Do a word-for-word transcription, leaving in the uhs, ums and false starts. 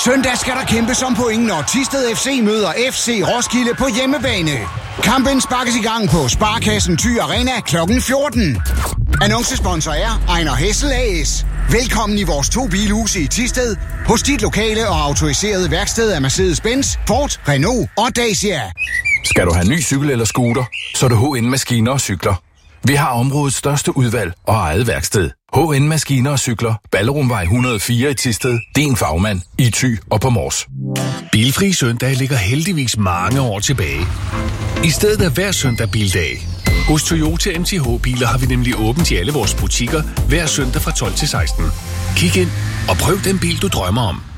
Søndag skal der kæmpes om point, når Thisted F C møder F C Roskilde på hjemmebane. Kampen sparkes i gang på Sparkassen Thy Arena klokken fjorten. Annoncesponsor er Ejner Hessel A S. Velkommen i vores to bilhuse i Thisted, hos dit lokale og autoriserede værksted af Mercedes-Benz, Ford, Renault og Dacia. Skal du have ny cykel eller scooter, så er det H N Maskiner og Cykler. Vi har områdets største udvalg og eget værksted. H N Maskiner og Cykler, Ballerumvej et hundrede og fire i Thisted. Din fagmand i Thy og på Mors. Bilfri søndag ligger heldigvis mange år tilbage. I stedet er hver søndag bildag. Hos Toyota M T H-biler har vi nemlig åbent i alle vores butikker hver søndag fra tolv til seksten. Kig ind og prøv den bil, du drømmer om.